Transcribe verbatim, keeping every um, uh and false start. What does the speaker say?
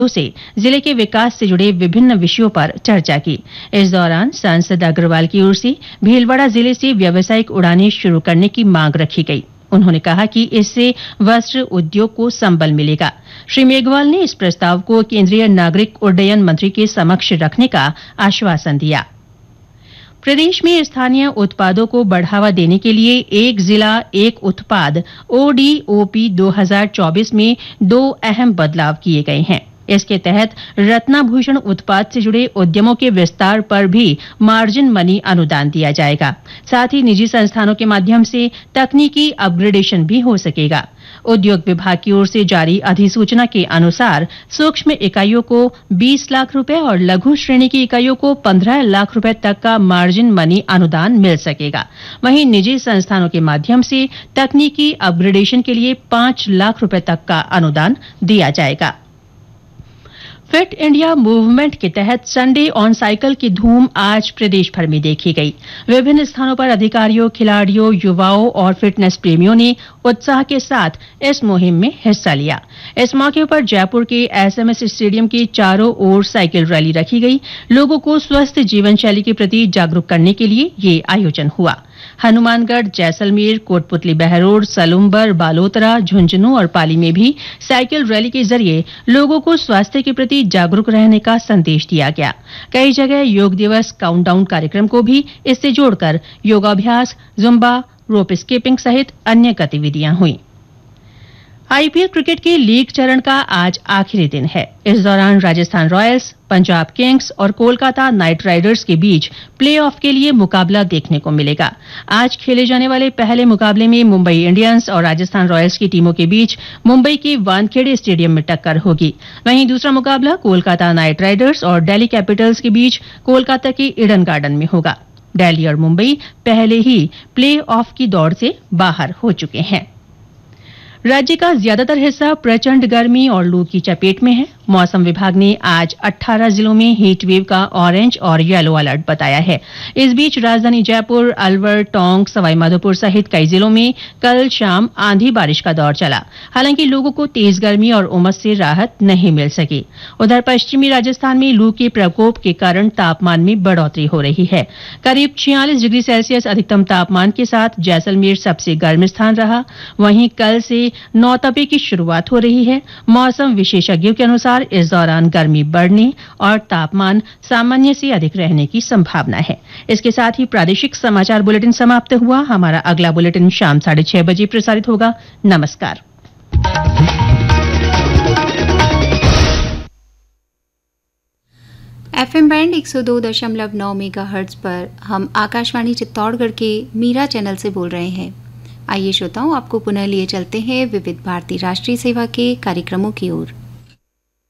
से जिले के विकास से जुड़े विभिन्न विषयों पर चर्चा की। इस दौरान सांसद अग्रवाल की ओर से भीलवाड़ा जिले से व्यावसायिक उड़ानें शुरू करने की मांग रखी गई। उन्होंने कहा कि इससे वस्त्र उद्योग को संबल मिलेगा। श्री मेघवाल ने इस प्रस्ताव को केंद्रीय नागरिक उड्डयन मंत्री के समक्ष रखने का आश्वासन दिया। प्रदेश में स्थानीय उत्पादों को बढ़ावा देने के लिए एक जिला एक उत्पाद ओडीओपी दो हज़ार चौबीस में दो अहम बदलाव किए गए हैं। इसके तहत रत्नाभूषण उत्पाद से जुड़े उद्यमों के विस्तार पर भी मार्जिन मनी अनुदान दिया जाएगा। साथ ही निजी संस्थानों के माध्यम से तकनीकी अपग्रेडेशन भी हो सकेगा। उद्योग विभाग की ओर से जारी अधिसूचना के अनुसार सूक्ष्म इकाइयों को बीस लाख रुपए और लघु श्रेणी की इकाइयों को पंद्रह लाख रुपए तक का मार्जिन मनी अनुदान मिल सकेगा। वहीं निजी संस्थानों के माध्यम से तकनीकी अपग्रेडेशन के लिए पांच लाख रुपए तक का अनुदान दिया जाएगा। फिट इंडिया मूवमेंट के तहत संडे ऑन साइकिल की धूम आज प्रदेश भर में देखी गई। विभिन्न स्थानों पर अधिकारियों, खिलाड़ियों, युवाओं और फिटनेस प्रेमियों ने उत्साह के साथ इस मुहिम में हिस्सा लिया। इस मौके पर जयपुर के एसएमएस स्टेडियम के चारों ओर साइकिल रैली रखी गई। लोगों को स्वस्थ जीवन शैली के प्रति जागरूक करने के लिए ये आयोजन हुआ। हनुमानगढ़, जैसलमेर, कोटपुतली बहरोड, सलुम्बर, बालोतरा, झुंझुनू और पाली में भी साइकिल रैली के जरिए लोगों को स्वास्थ्य के प्रति जागरूक रहने का संदेश दिया गया। कई जगह योग दिवस काउंटडाउन कार्यक्रम को भी इससे जोड़कर योगाभ्यास, जुम्बा, रोप स्कीपिंग सहित अन्य गतिविधियां हुई। आईपीएल क्रिकेट के लीग चरण का आज आखिरी दिन है। इस दौरान राजस्थान रॉयल्स, पंजाब किंग्स और कोलकाता नाइट राइडर्स के बीच प्लेऑफ के लिए मुकाबला देखने को मिलेगा। आज खेले जाने वाले पहले मुकाबले में मुंबई इंडियंस और राजस्थान रॉयल्स की टीमों के बीच मुंबई के वानखेड़े स्टेडियम में टक्कर होगी। वहीं दूसरा मुकाबला कोलकाता नाइट राइडर्स और दिल्ली कैपिटल्स के बीच कोलकाता के ईडन गार्डन में होगा। दिल्ली और मुंबई पहले ही प्ले ऑफ की दौड़ से बाहर हो चुके हैं। राज्य का ज्यादातर हिस्सा प्रचंड गर्मी और लू की चपेट में है। मौसम विभाग ने आज अठारह जिलों में हीट वेव का ऑरेंज और येलो अलर्ट बताया है। इस बीच राजधानी जयपुर, अलवर, टोंक, सवाईमाधोपुर सहित कई जिलों में कल शाम आंधी बारिश का दौर चला। हालांकि लोगों को तेज गर्मी और उमस से राहत नहीं मिल सकी। उधर पश्चिमी राजस्थान में लू के प्रकोप के कारण तापमान में बढ़ोतरी हो रही है। करीब छियालीस डिग्री सेल्सियस अधिकतम तापमान के साथ जैसलमेर सबसे गर्म स्थान रहा। वहीं कल से नौतपे की शुरुआत हो रही है। मौसम विशेषज्ञों के अनुसार इस दौरान गर्मी बढ़ने और तापमान सामान्य से अधिक रहने की संभावना है। इसके साथ ही प्रादेशिक समाचार बुलेटिन समाप्त हुआ। हमारा अगला बुलेटिन शाम साढ़े छह बजे प्रसारित होगा। नमस्कार। एफएम बैंड एक सौ दो दशमलव नौ मेगाहर्ट्ज पर हम आकाशवाणी चित्तौड़गढ़ के मीरा चैनल से बोल रहे हैं। आइए श्रोताओं, आपको पुनः लिए चलते हैं विविध भारती राष्ट्रीय सेवा के कार्यक्रमों की ओर।